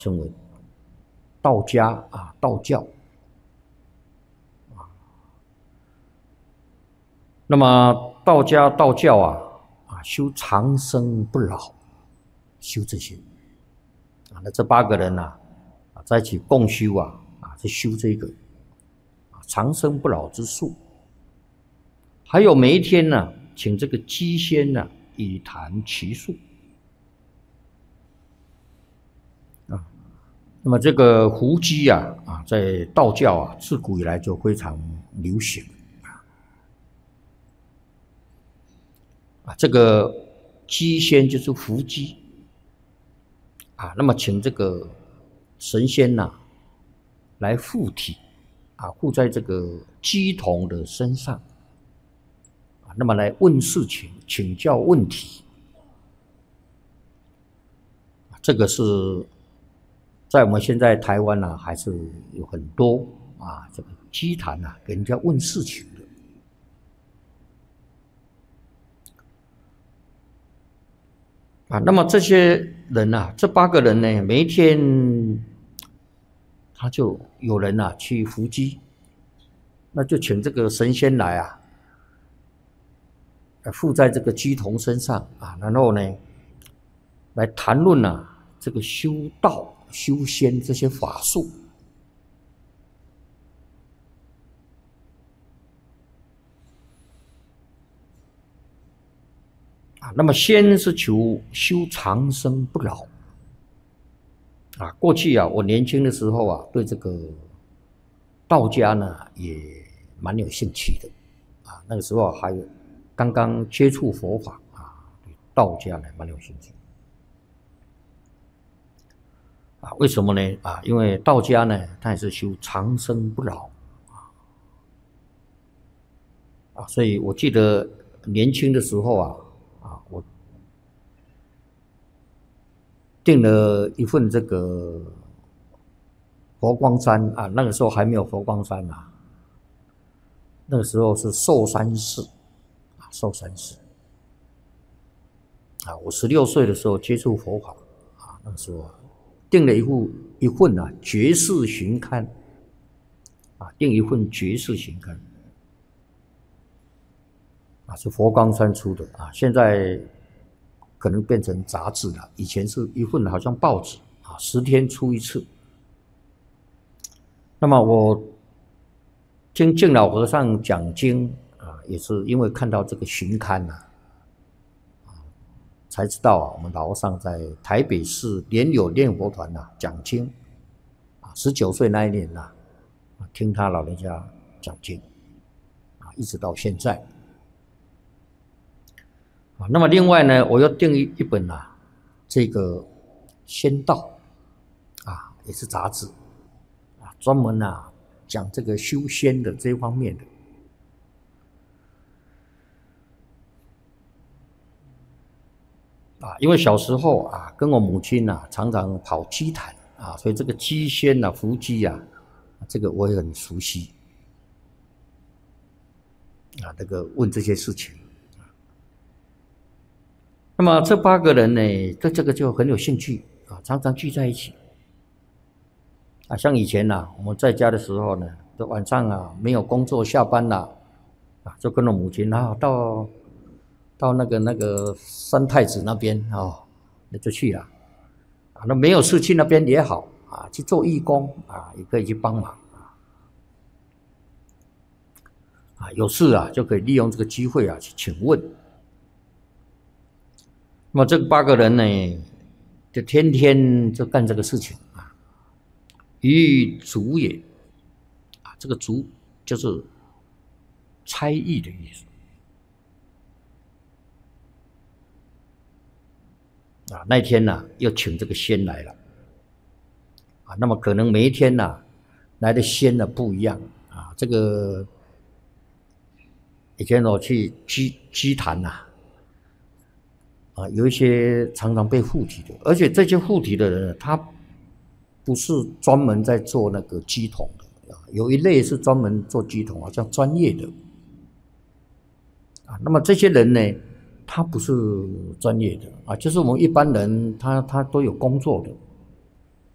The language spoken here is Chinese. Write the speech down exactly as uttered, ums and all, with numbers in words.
称为道家啊，道教啊。那么道家道教啊啊，修长生不老，修这些啊。那这八个人呐啊，在一起共修啊啊，在修这个啊长生不老之术。还有每一天呢，请这个鸡仙呢以谈其术。那么这个伏击啊啊，在道教啊自古以来就非常流行啊。这个鸡仙就是伏击啊，那么请这个神仙呐、啊、来附体啊，附在这个鸡童的身上啊，那么来问事情、请教问题。这个是在我们现在台湾呢、啊，还是有很多啊，这个鸡坛啊，给人家问事情的啊。那么这些人啊，这八个人呢，每一天他就有人啊去伏击，那就请这个神仙来啊，附在这个鸡童身上啊，然后呢，来谈论啊这个修道、修仙这些法术。啊，那么仙是求修长生不老啊。过去啊，我年轻的时候啊，对这个道家呢也蛮有兴趣的啊。那个时候还有刚刚接触佛法啊，对道家呢蛮有兴趣啊。为什么呢？啊，因为道家呢，它也是修长生不老啊啊，所以我记得年轻的时候啊。啊，我订了一份这个佛光山啊，那个时候还没有佛光山啊，那个时候是寿山寺啊，寿山寺啊。我十六岁的时候接触佛法啊，那个时候订了一份一份啊绝世寻刊啊，订一份绝世寻刊。啊，是佛光山出的啊，现在可能变成杂志了。以前是一份好像报纸啊，十天出一次。那么我听净老和尚讲经啊，也是因为看到这个巡刊啊，啊，才知道啊，我们老和尚在台北市莲友念佛团呐讲经啊，十九岁那一年呐，啊，听他老人家讲经啊，一直到现在。那么另外呢，我又订一一本啊，这个仙道啊，也是杂志啊，专门啊讲这个修仙的这方面的啊。因为小时候啊，跟我母亲啊常常跑鸡坛啊，所以这个鸡仙啊、伏击啊，这个我也很熟悉啊。这个问这些事情。那么这八个人呢，对这个就很有兴趣啊，常常聚在一起啊。像以前呐、啊，我们在家的时候呢，这晚上啊没有工作下班了啊，就跟着母亲啊到到那个那个三太子那边啊、哦，那就去了啊。那没有事去那边也好啊，去做义工啊，也可以去帮忙啊。啊，有事啊就可以利用这个机会啊去请问。那么这八个人呢，就天天就干这个事情啊。于主也啊，这个主就是差役的意思啊。那天呢、啊，又请这个仙来了啊。那么可能每一天呢、啊，来的仙呢不一样啊。这个以前我去鸡鸡坛呐。啊，有一些常常被附体的，而且这些附体的人，他不是专门在做那个乩童的啊，有一类是专门做乩童，好像专业的啊。那么这些人呢，他不是专业的啊，就是我们一般人，他他都有工作的